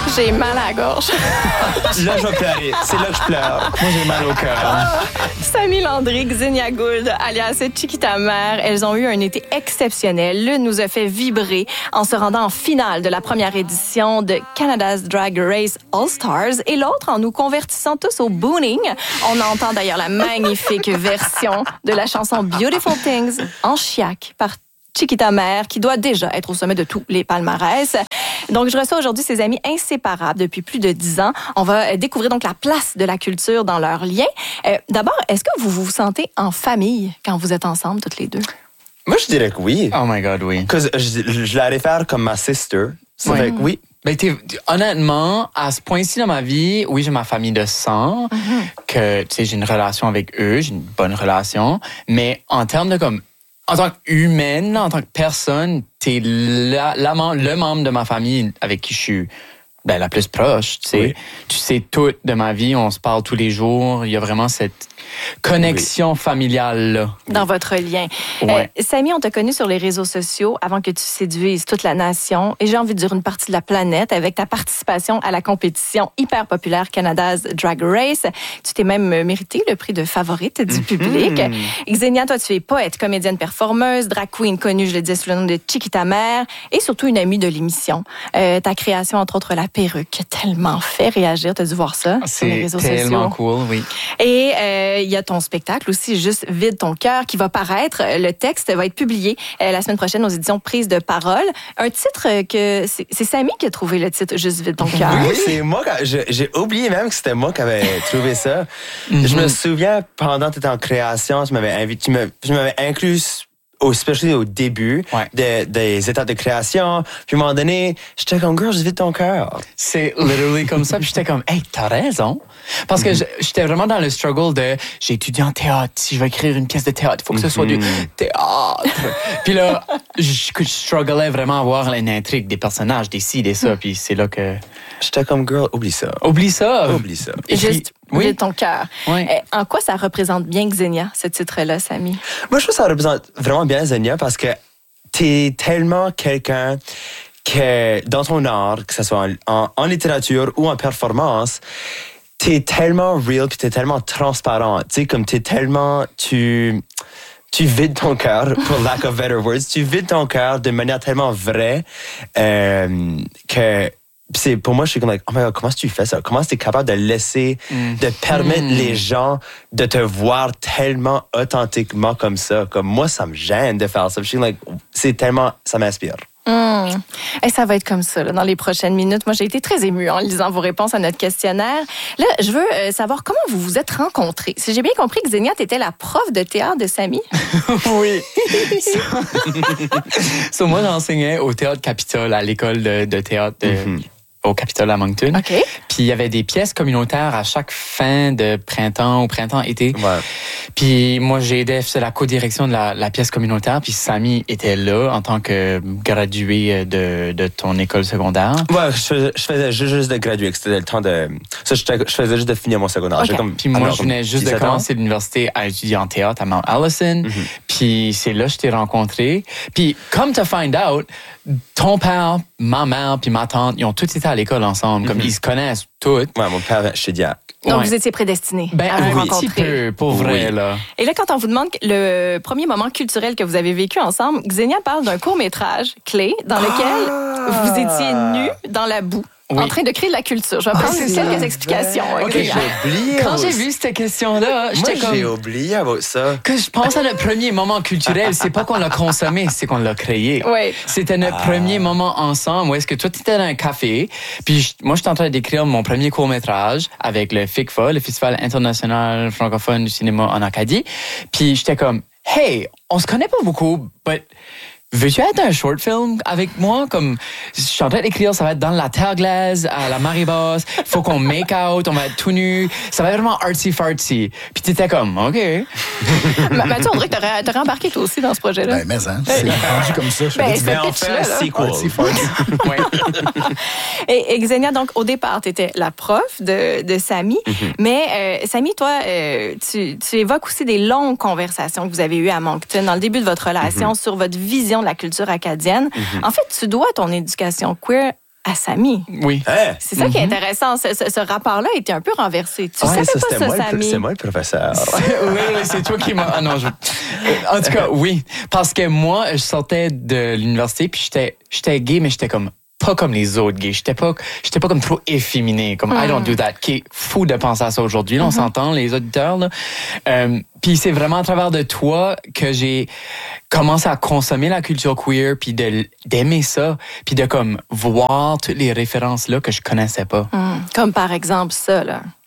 J'ai mal à la gorge. Là, je vais pleurer. C'est là que je pleure. Moi, j'ai mal au cœur. Samy Landry, Xenia Gould, alias Chiquita Mère, elles ont eu un été exceptionnel. L'une nous a fait vibrer en se rendant en finale de la première édition de Canada's Drag Race All-Stars et l'autre en nous convertissant tous au booning. On entend d'ailleurs la magnifique version de la chanson Beautiful Things en chiac par Chiquita Mère, qui doit déjà être au sommet de tous les palmarès. Donc, je reçois aujourd'hui ses amis inséparables depuis plus de 10 ans. On va découvrir donc la place de la culture dans leurs liens. D'abord, est-ce que vous vous sentez en famille quand vous êtes ensemble, toutes les deux? Moi, je dirais que oui. Oh my God, oui. Parce que je la réfère comme ma sister. Ça fait que oui. Ben, honnêtement, à ce point-ci dans ma vie, oui, j'ai ma famille de sang, que, tu sais, j'ai une relation avec eux, j'ai une bonne relation, mais en termes de comme, en tant qu'humaine, en tant que personne, t'es le membre de ma famille avec qui je suis la plus proche, tu sais. Oui. Tu sais tout de ma vie, on se parle tous les jours, il y a vraiment cette connexion familiale-là. Dans votre lien. Ouais. Samy, on t'a connu sur les réseaux sociaux avant que tu séduises toute la nation et j'ai envie de dire une partie de la planète avec ta participation à la compétition hyper populaire Canada's Drag Race. Tu t'es même mérité le prix de favorite du public. Xenia, toi, tu es poète, comédienne performeuse, drag queen connue, je le disais, sous le nom de Chiquita Mère et surtout une amie de l'émission. Ta création, entre autres, la perruque, tellement fait réagir. Tu as dû voir ça sur les réseaux sociaux. C'est tellement cool, oui. Et il y a ton spectacle aussi, Juste vide ton cœur, qui va paraître. Le texte va être publié la semaine prochaine aux éditions Prise de Parole. Un titre que... C'est Samy qui a trouvé le titre Juste vide ton cœur. Oui, c'est moi. J'ai oublié même que c'était moi qui avais trouvé ça. Je me souviens, pendant que tu étais en création, tu m'avais inclus especially au début des étapes de création. Puis à un moment donné, j'étais comme, girl, juste vide ton cœur. C'est literally comme ça. Puis j'étais comme, hey, t'as raison. Parce que j'étais vraiment dans le struggle de, j'ai étudié en théâtre. Si je veux écrire une pièce de théâtre, il faut que ce soit du théâtre. Puis là, je strugglais vraiment à voir une intrigue des personnages, des ci, des ça. Puis c'est là que... J'étais comme, girl, oublie ça. Oublie ça. Oublie ça. Et juste vide ton cœur. Oui. En quoi ça représente bien Xenia, ce titre-là, Samy? Moi, je trouve que ça représente vraiment bien Xenia parce que t'es tellement quelqu'un que, dans ton art, que ce soit en littérature ou en performance, t'es tellement real puis t'es tellement transparent. Tu sais, comme t'es tellement... Tu vides ton cœur, pour lack of better words. Tu vides ton cœur de manière tellement vraie que... Pour moi, je suis comme, oh my God, comment tu fais ça? Comment tu es capable de laisser, de permettre les gens de te voir tellement authentiquement comme ça? Comme moi, ça me gêne de faire ça. Je suis like, c'est tellement, ça m'inspire. Et ça va être comme ça là, dans les prochaines minutes. Moi, j'ai été très émue en lisant vos réponses à notre questionnaire. Là, je veux savoir comment vous vous êtes rencontrés. Si j'ai bien compris que Xenia, t'étais la prof de théâtre de Samy. Oui. Moi, j'enseignais au Théâtre Capitole, à l'école de théâtre au Capitole à Moncton. Okay. Puis il y avait des pièces communautaires à chaque fin de printemps ou printemps-été. Ouais. Puis moi, j'ai aidé à la co-direction de la pièce communautaire. Puis Samy était là en tant que gradué de ton école secondaire. Ouais, je faisais juste de graduer. C'était le temps de... Ça, je faisais juste de finir mon secondaire. Okay. Puis moi, je venais juste de commencer l'université à étudier en théâtre à Mount Allison. Puis c'est là que je t'ai rencontré. Puis comme to find out, ton père, ma mère puis ma tante, ils ont tous été à l'école ensemble. Comme ils se connaissent tous. Ouais, mon père, je suis diacre. Donc, vous étiez prédestinés à vous rencontrer. Un petit peu, pour vrai, là. Et là, quand on vous demande le premier moment culturel que vous avez vécu ensemble, Xenia parle d'un court-métrage clé dans lequel vous étiez nus dans la boue. En train de créer de la culture. Je vais prendre quelques explications. OK, j'ai oublié. Quand j'ai vu cette question-là, j'étais comme... j'ai oublié ça. Que je pense à notre premier moment culturel, c'est pas qu'on l'a consommé, c'est qu'on l'a créé. Oui. C'était notre premier moment ensemble où est-ce que toi, tu étais dans un café, puis moi, j'étais en train d'écrire mon premier court-métrage avec le FICFA, le Festival international francophone du cinéma en Acadie. Puis j'étais comme, hey, on se connaît pas beaucoup, but... veux-tu être un short film avec moi? Comme, je suis en train d'écrire, ça va être dans la terre glaise, à la marée basse. Faut qu'on make out, on va être tout nu. Ça va être vraiment artsy-fartsy. Puis t'étais comme, OK. Mathieu, on dirait que t'aurais embarqué toi aussi dans ce projet-là. Mais c'est rendu comme ça. Mais en fait, c'est cool. Et Xenia, donc, au départ, t'étais la prof de Samy. Mais Samy, toi, tu évoques aussi des longues conversations que vous avez eues à Moncton dans le début de votre relation sur votre vision de la culture acadienne. En fait, tu dois ton éducation queer à Samy. Oui. Hein? C'est ça qui est intéressant. Ce rapport-là était un peu renversé. Tu savais ça, pas c'était ça, Samy? c'est moi le professeur. Oui, c'est toi qui m'as... Ah non, En tout cas, oui. Parce que moi, je sortais de l'université, puis j'étais gay, mais j'étais comme pas comme les autres gays. J'étais pas comme trop efféminé, comme I don't do that, qui est fou de penser à ça aujourd'hui. Là, on s'entend, les auditeurs. Là. Puis c'est vraiment à travers de toi que j'ai commencé à consommer la culture queer, puis d'aimer ça, puis de comme voir toutes les références là que je connaissais pas. Comme par exemple ça, là.